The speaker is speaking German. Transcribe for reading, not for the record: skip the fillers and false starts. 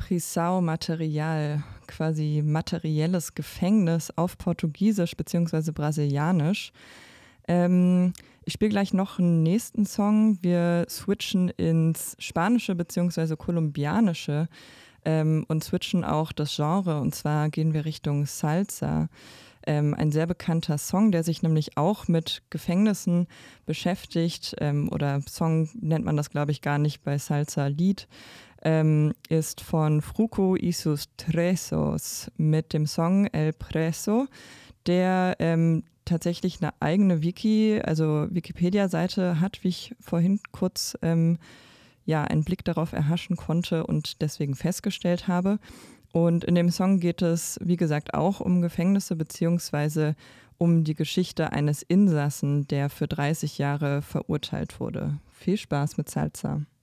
Prisão Material, quasi materielles Gefängnis auf Portugiesisch bzw. Brasilianisch. Ich spiele gleich noch einen nächsten Song. Wir switchen ins Spanische bzw. Kolumbianische und switchen auch das Genre. Und zwar gehen wir Richtung Salsa. Ein sehr bekannter Song, der sich nämlich auch mit Gefängnissen beschäftigt. Oder Song nennt man das, glaube ich, gar nicht bei Salsa, Lied. Ist von Fruco y sus Tresos mit dem Song El Preso, der tatsächlich eine eigene Wikipedia-Seite hat, wie ich vorhin kurz einen Blick darauf erhaschen konnte und deswegen festgestellt habe. Und in dem Song geht es, wie gesagt, auch um Gefängnisse beziehungsweise um die Geschichte eines Insassen, der für 30 Jahre verurteilt wurde. Viel Spaß mit Salsa.